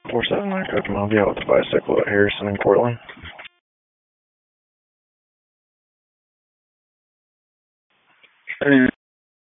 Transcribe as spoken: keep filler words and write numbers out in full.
four seven nine, Coach Mobile with the bicycle at Harrison and Cortland.